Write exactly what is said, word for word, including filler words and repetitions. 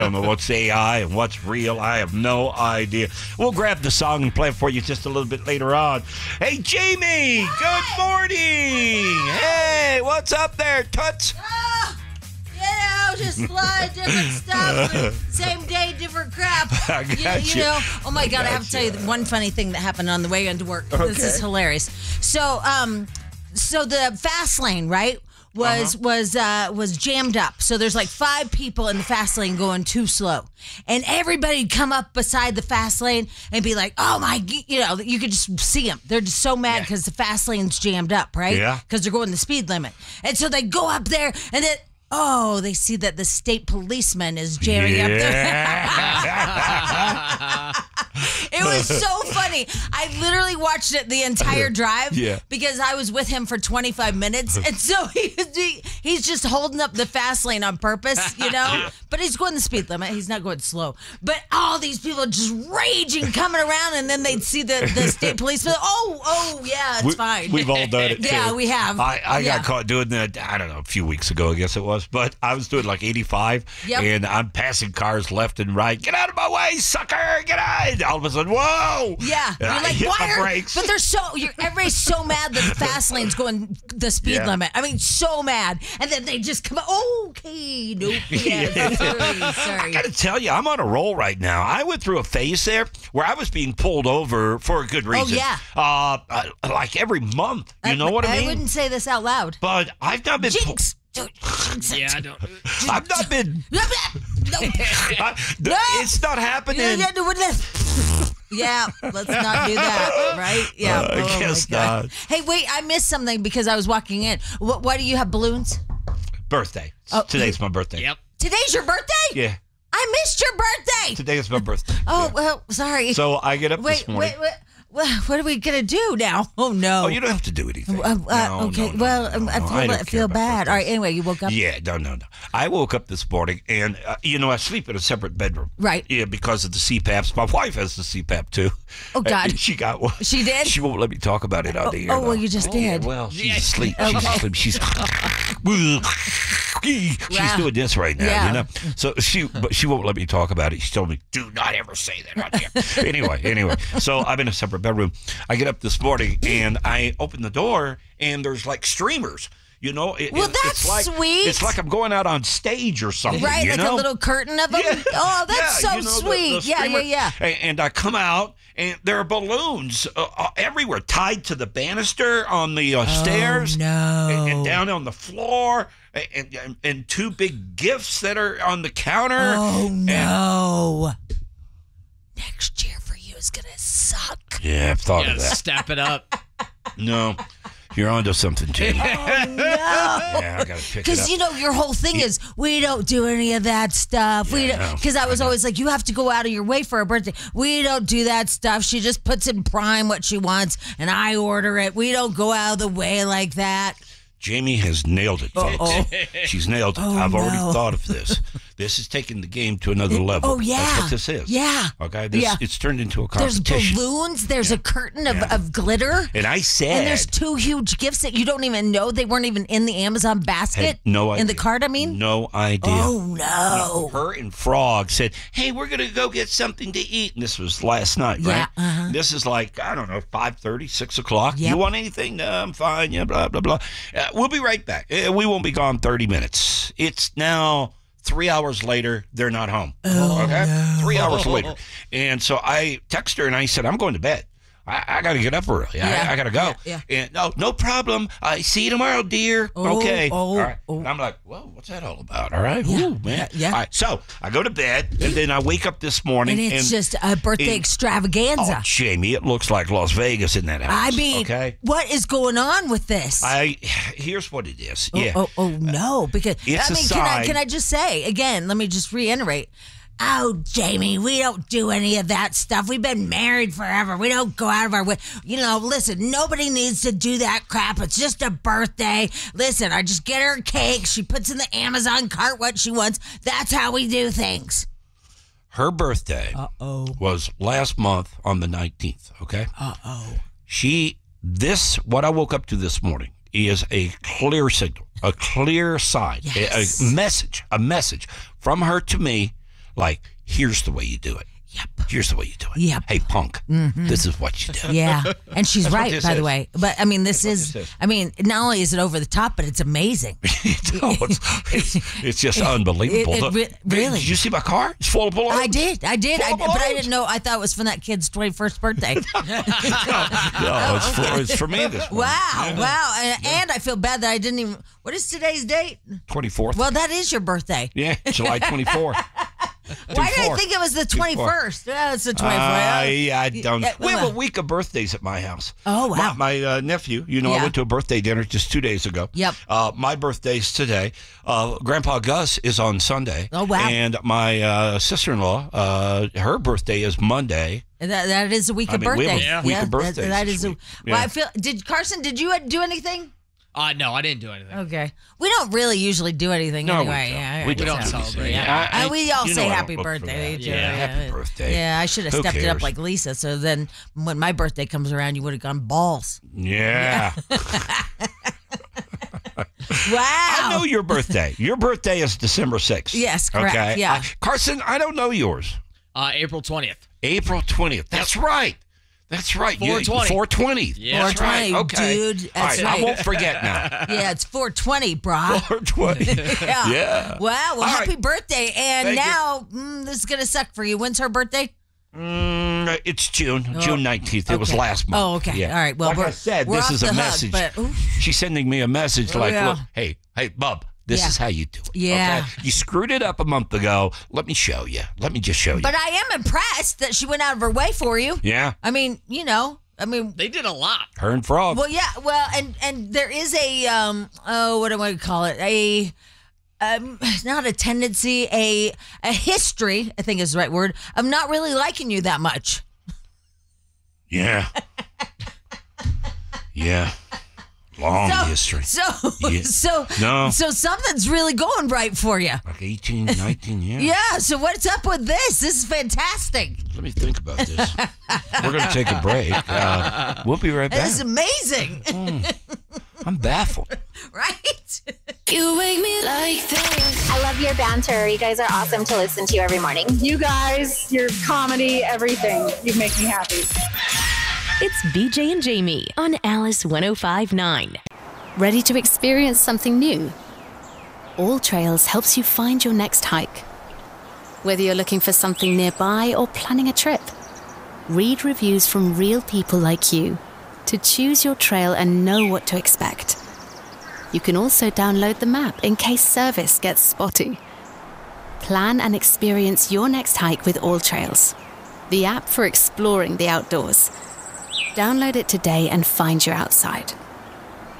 don't know what's A I and what's real. I have no idea. We'll grab the song and play it for you just a little bit later on. Hey, Jamie, good morning. Hey, what's up there, Toots? Oh, you know, just a lot of different stuff. Same day, different crap. I got you, you. you know, oh my God, I I have to tell you one funny thing that happened on the way into work. Okay. This is hilarious. So, um, so the fast lane, right? was uh-huh. was uh, was jammed up. So there's like five people in the fast lane going too slow, and everybody'd come up beside the fast lane and be like, "Oh my!" You know, you could just see them. They're just so mad because yeah. the fast lane's jammed up, right? Yeah. Because they're going the speed limit, and so they go up there, and then oh, they see that the state policeman is jamming yeah. up there. It was so funny. I literally watched it the entire drive yeah. because I was with him for twenty-five minutes. And so he, he he's just holding up the fast lane on purpose, you know? But he's going the speed limit. He's not going slow. But all these people just raging, coming around, and then they'd see the, the state policeman. Oh, oh, yeah, it's we, fine. We've all done it, too. Yeah, we have. I, I yeah. got caught doing that, I don't know, a few weeks ago, I guess it was. But I was doing like eighty-five, yep. and I'm passing cars left and right. Get out of my way, sucker! Get out! All of a sudden, whoa! Yeah, and you're I like, hit why my are? brakes. But they're so. You're, everybody's so mad that the fast lane's going the speed yeah. limit. I mean, so mad, and then they just come. Oh, okay, nope. Yeah, yeah. sorry, sorry. I got to tell you, I'm on a roll right now. I went through a phase there where I was being pulled over for a good reason. Oh yeah. Uh, uh like every month. You I, know what I mean? I wouldn't say this out loud. But I've not been. Jinx. Po- yeah, I don't. I've not been. No. I, No. It's not happening. Yeah, let's not do that, right? Yeah, Uh, I oh guess my God. not. Hey, wait, I missed something because I was walking in. What, why do you have balloons? Birthday. Oh, Today's my birthday. Yep. Today's your birthday? Yeah. I missed your birthday. Today is my birthday. Oh, yeah. well, sorry. So I get up wait, this morning. wait, wait. Well, what are we gonna do now? Oh no! Oh, you don't have to do anything. Uh, uh, no, okay. no, no, well, no, um, no, I no. feel, I don't I care feel about bad. All right. birthdays. Anyway, you woke up. Yeah, no, no, no. I woke up this morning, and uh, you know I sleep in a separate bedroom. Right. Yeah, because of the C PAPs. My wife has the C PAP too. Oh God. And she got one. She did? She won't let me talk about it on Oh, the air. oh, well, though. you just oh, did. Yeah, well, she's Yeah. asleep. Okay. She's asleep. She's. She's Wow. doing this right now, Yeah. you know. So she, but she won't let me talk about it. She told me, "Do not ever say that on here." anyway, anyway. So I'm in a separate bedroom. I get up this morning and I open the door and there's like streamers. You know, it, Well, it, that's it's like, sweet. It's like I'm going out on stage or something. Right, you like know? a little curtain of them. Yeah. Oh, that's Yeah, so you know, the- sweet. the yeah, streamer- yeah, yeah. And, and I come out, and there are balloons uh, uh, everywhere, tied to the banister on the uh, stairs, no. and, and down on the floor, and, and and two big gifts that are on the counter. Oh And- no! Next year for you is gonna suck. yeah, I've thought Yeah, of that. step it up. No, you're onto something, Jamie. Oh no! Yeah, I gotta pick it Because up. you know your whole thing is we don't do any of that stuff. we Yeah, I don't know. because I was I know. always like, you have to go out of your way for her birthday. We don't do that stuff. She just puts in Prime what she wants, and I order it. We don't go out of the way like that. Jamie has nailed it, folks. Uh-oh. She's nailed it. Oh, I've already no. thought of this. This is taking the game to another level. Oh yeah, That's what this is. Yeah. Okay. This Yeah. it's turned into a There's competition. balloons. There's Yeah. a curtain of, Yeah. of glitter. And I said, And there's two huge gifts that you don't even know. They weren't even in the Amazon basket. had no idea. In the cart, I mean. No idea. Oh no. Her and Frog said, "Hey, we're gonna go get something to eat." And this was last night, Yeah, right? uh-huh. This is like I don't know, five thirty, six o'clock. Yep. You want anything? No, I'm fine. Yeah, blah blah blah. Uh, we'll be right back. Uh, we won't be gone thirty minutes. It's now three hours later. They're not home. Oh, okay, no. three hours later, and so I text her and I said, "I'm going to bed. I, I got to get up early. Yeah, I, I got to go." yeah, And no, no problem. I see you tomorrow, dear. Oh, okay. oh, all right. oh. And I'm like, whoa, what's that all about? All right. Yeah, Ooh, man. yeah, yeah. All right. So I go to bed, and then I wake up this morning, And it's just a birthday and- extravaganza. oh, Jamie, it looks like Las Vegas in that house. I mean, okay. what is going on with this? I here's what it is. Oh, yeah. oh, oh, no! Because It's I a mean, can I sign. can I just say again? Let me just reiterate. Oh, Jamie, we don't do any of that stuff. We've been married forever. We don't go out of our way. You know, listen, nobody needs to do that crap. It's just a birthday. Listen, I just get her a cake. She puts in the Amazon cart what she wants. That's how we do things. Her birthday Uh-oh. was last month on the nineteenth. Okay. Uh-oh. She this what I woke up to this morning is a clear signal, a clear sign, a- Yes. a, message, a message from her to me like, here's the way you do it. Yep. Here's the way you do it. Yep. Hey, punk, mm-hmm. this is what you do. Yeah. And she's That's what right, this by is. the way. But, I mean, this That's is, what this is. I mean, not only is it over the top, but it's amazing. No, it's, it's, it's just unbelievable. It- it Look, re- really. Did you see my car? It's full of balloons. I did. I did. I, Full of but I balloons. didn't know. I thought it was from that kid's twenty-first birthday. No, it's, for, it's for me this morning. Wow. Wow. And, and I feel bad that I didn't even, what is today's date? twenty-fourth. Well, that is your birthday. Yeah, July twenty-fourth. Why did I think it was the twenty-first? Yeah, it's the twenty-fourth. Uh, yeah, I don't. Yeah, We have a well, week of birthdays at my house. Oh, wow. My, my uh, nephew, you know, I Yeah. went to a birthday dinner just two days ago. Yep. Uh, my birthday's today. Uh, Grandpa Gus is on Sunday. Oh, wow. And my uh, sister-in-law, uh, her birthday is Monday. That, that is a week I of mean, we have a birthdays. week yeah, of birthdays That, that this is a, week. well, Yeah. I feel, did Carson, did you do anything? Uh, no, I didn't do anything. Okay. We don't really usually do anything No, anyway. we don't. Yeah, we yeah, don't, don't do celebrate. anything. Yeah. I- I- And we all you say know I happy don't look for birthday that. to each other. Yeah, happy birthday. Yeah, I should have Who stepped it up cares? like Lisa. So then when my birthday comes around, you would have gone balls. Yeah. Wow. I know your birthday. Your birthday is December sixth. Yes, correct, Okay? yeah. I- Carson, I don't know yours. Uh, April twentieth. April twentieth. That's right. That's right. You- four twenty. four twenty. Yeah. That's right. four twenty, Okay. dude. All That's right. I right. won't forget now. Yeah, it's four twenty, brah. four twenty. Yeah. Yeah. Wow. Well, All happy right. birthday. And Thank you. now, mm, this is going to suck for you. When's her birthday? Mm, it's June, June nineteenth. It was Okay. last month. Oh, okay. Yeah. All right. Well, like we're, I said, we're this off is a the hook, message. but, oof. She's sending me a message Oh, like, yeah. look, hey, hey, bub, this Yeah. is how you do it. Yeah. Okay? You screwed it up a month ago. Let me show you. Let me just show you. But I am impressed that she went out of her way for you. yeah. I mean, you know, I mean, They did a lot. Her and Frog. well, yeah, well, and and there is a um, oh, what do I call it? A um, not a tendency, a a history, I think is the right word, of not really liking you that much. Yeah. yeah. Long So, history. So, Yeah. so, No. so something's really going right for you. Like eighteen, nineteen years. Yeah. So what's up with this? This is fantastic. Let me think about this. We're going to take a break. Uh, we'll be right back. This is amazing, I'm baffled. right? You wake me like this. I love your banter. You guys are awesome to listen to every morning. You guys, your comedy, everything. You make me happy. It's B J and Jamie on Alice one oh five point nine. Ready to experience something new? All Trails helps you find your next hike. Whether you're looking for something nearby or planning a trip, read reviews from real people like you to choose your trail and know what to expect. You can also download the map in case service gets spotty. Plan and experience your next hike with All Trails, the app for exploring the outdoors. Download it today and find your outside.